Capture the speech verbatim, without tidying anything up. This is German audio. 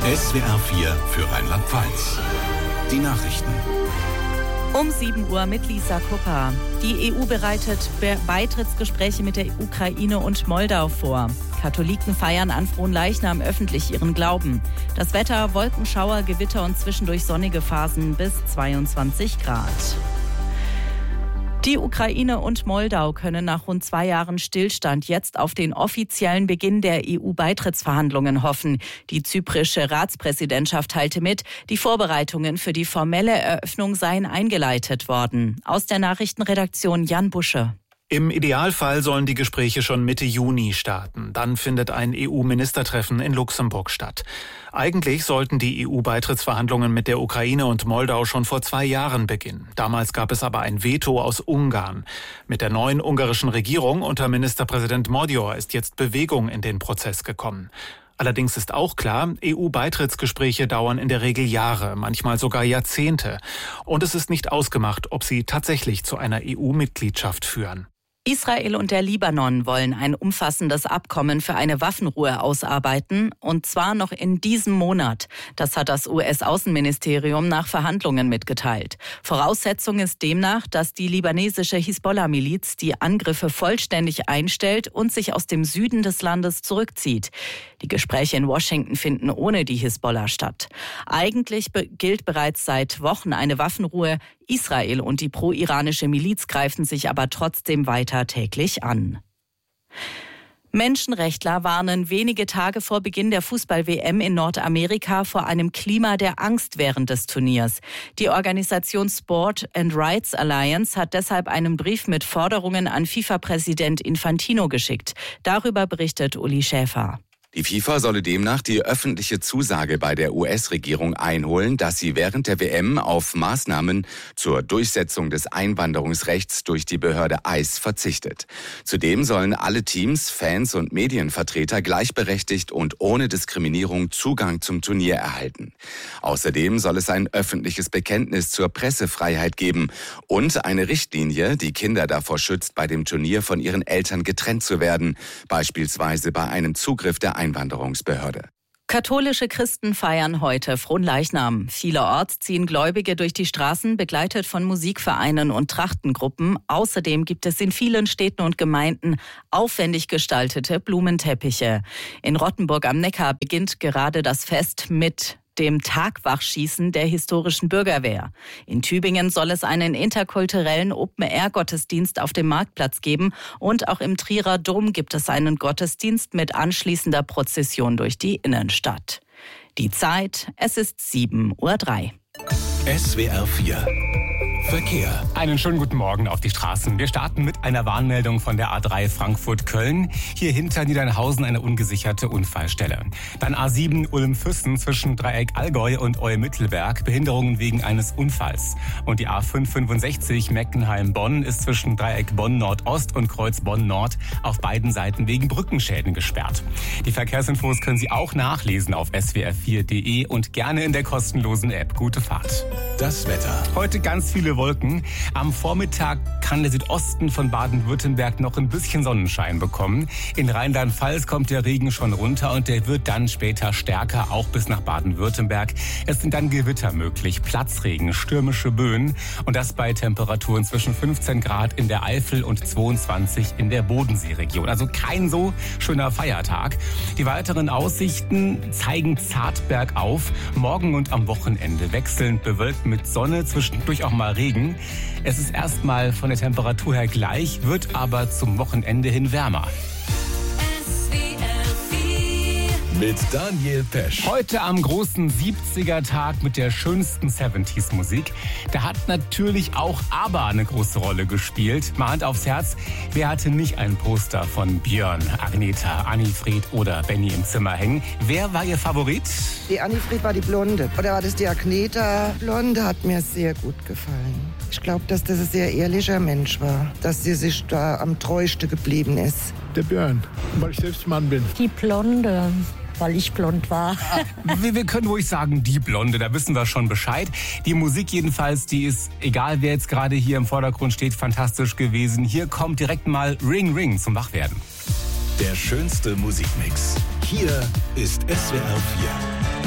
S W R vier für Rheinland-Pfalz. Die Nachrichten. Um sieben Uhr mit Lisa Kupper. Die E U bereitet Be- Beitrittsgespräche mit der Ukraine und Moldau vor. Katholiken feiern an Fronleichnam öffentlich ihren Glauben. Das Wetter: Wolkenschauer, Gewitter und zwischendurch sonnige Phasen bis zweiundzwanzig Grad. Die Ukraine und Moldau können nach rund zwei Jahren Stillstand jetzt auf den offiziellen Beginn der E U-Beitrittsverhandlungen hoffen. Die zyprische Ratspräsidentschaft teilte mit, die Vorbereitungen für die formelle Eröffnung seien eingeleitet worden. Aus der Nachrichtenredaktion Jan Busche. Im Idealfall sollen die Gespräche schon Mitte Juni starten. Dann findet ein E U-Ministertreffen in Luxemburg statt. Eigentlich sollten die E U-Beitrittsverhandlungen mit der Ukraine und Moldau schon vor zwei Jahren beginnen. Damals gab es aber ein Veto aus Ungarn. Mit der neuen ungarischen Regierung unter Ministerpräsident Magyar ist jetzt Bewegung in den Prozess gekommen. Allerdings ist auch klar, E U-Beitrittsgespräche dauern in der Regel Jahre, manchmal sogar Jahrzehnte. Und es ist nicht ausgemacht, ob sie tatsächlich zu einer E U-Mitgliedschaft führen. Israel und der Libanon wollen ein umfassendes Abkommen für eine Waffenruhe ausarbeiten, und zwar noch in diesem Monat. Das hat das U S-Außenministerium nach Verhandlungen mitgeteilt. Voraussetzung ist demnach, dass die libanesische Hisbollah-Miliz die Angriffe vollständig einstellt und sich aus dem Süden des Landes zurückzieht. Die Gespräche in Washington finden ohne die Hisbollah statt. Eigentlich be- gilt bereits seit Wochen eine Waffenruhe. Israel und die pro-iranische Miliz greifen sich aber trotzdem weiter täglich an. Menschenrechtler warnen wenige Tage vor Beginn der Fußball-W M in Nordamerika vor einem Klima der Angst während des Turniers. Die Organisation Sport and Rights Alliance hat deshalb einen Brief mit Forderungen an FIFA-Präsident Infantino geschickt. Darüber berichtet Uli Schäfer. Die FIFA solle demnach die öffentliche Zusage bei der U S-Regierung einholen, dass sie während der W M auf Maßnahmen zur Durchsetzung des Einwanderungsrechts durch die Behörde I C E verzichtet. Zudem sollen alle Teams, Fans und Medienvertreter gleichberechtigt und ohne Diskriminierung Zugang zum Turnier erhalten. Außerdem soll es ein öffentliches Bekenntnis zur Pressefreiheit geben und eine Richtlinie, die Kinder davor schützt, bei dem Turnier von ihren Eltern getrennt zu werden, beispielsweise bei einem Zugriff der Einwanderungsbehörde. Katholische Christen feiern heute Fronleichnam. Vielerorts ziehen Gläubige durch die Straßen, begleitet von Musikvereinen und Trachtengruppen. Außerdem gibt es in vielen Städten und Gemeinden aufwendig gestaltete Blumenteppiche. In Rottenburg am Neckar beginnt gerade das Fest mit dem Tagwachschießen der historischen Bürgerwehr. In Tübingen soll es einen interkulturellen Open-Air-Gottesdienst auf dem Marktplatz geben, und auch im Trierer Dom gibt es einen Gottesdienst mit anschließender Prozession durch die Innenstadt. Die Zeit: es ist sieben Uhr drei. S W R vier Verkehr. Einen schönen guten Morgen auf die Straßen. Wir starten mit einer Warnmeldung von der A drei Frankfurt-Köln. Hier hinter Niedernhausen eine ungesicherte Unfallstelle. Dann A sieben Ulm-Füssen zwischen Dreieck Allgäu und Eumittelberg. Behinderungen wegen eines Unfalls. Und die A fünf fünfundsechzig Meckenheim-Bonn ist zwischen Dreieck Bonn-Nordost und Kreuz Bonn-Nord auf beiden Seiten wegen Brückenschäden gesperrt. Die Verkehrsinfos können Sie auch nachlesen auf S W R vier Punkt de und gerne in der kostenlosen App. Gute Fahrt. Das Wetter. Heute ganz viele Wolken. Am Vormittag kann der Südosten von Baden-Württemberg noch ein bisschen Sonnenschein bekommen. In Rheinland-Pfalz kommt der Regen schon runter und der wird dann später stärker, auch bis nach Baden-Württemberg. Es sind dann Gewitter möglich, Platzregen, stürmische Böen, und das bei Temperaturen zwischen fünfzehn Grad in der Eifel und zweiundzwanzig in der Bodenseeregion. Also kein so schöner Feiertag. Die weiteren Aussichten zeigen zart bergauf. Morgen und am Wochenende wechselnd bewölkt mit Sonne, zwischendurch auch mal Regen. Es ist erstmal von der Temperatur her gleich, wird aber zum Wochenende hin wärmer. Mit Daniel Pesch. Heute am großen siebziger-Tag mit der schönsten siebziger-Musik. Da hat natürlich auch ABBA eine große Rolle gespielt. Mal Hand aufs Herz, wer hatte nicht ein Poster von Björn, Agneta, Annifried oder Benny im Zimmer hängen? Wer war Ihr Favorit? Die Annifried war die Blonde. Oder war das die Agneta? Blonde hat mir sehr gut gefallen. Ich glaube, dass das ein sehr ehrlicher Mensch war. Dass sie sich da am treuesten geblieben ist. Der Björn, weil ich selbst Mann bin. Die Blonde, weil ich blond war. Wir, wir können ruhig sagen, die Blonde, da wissen wir schon Bescheid. Die Musik jedenfalls, die ist, egal wer jetzt gerade hier im Vordergrund steht, fantastisch gewesen. Hier kommt direkt mal Ring Ring zum Wachwerden. Der schönste Musikmix. Hier ist S W R vier.